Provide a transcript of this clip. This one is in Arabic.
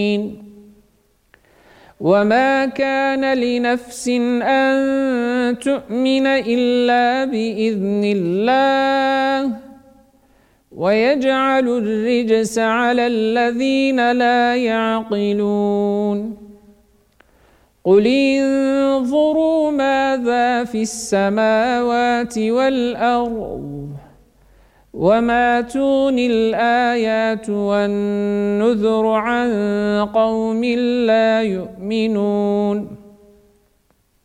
وما كان لنفس أن تؤمن إلا بإذن الله ويجعل الرجس على الذين لا يعقلون قل انظروا ماذا في السماوات والأرض وما تغني الآيات والنذر عن قوم لا يؤمنون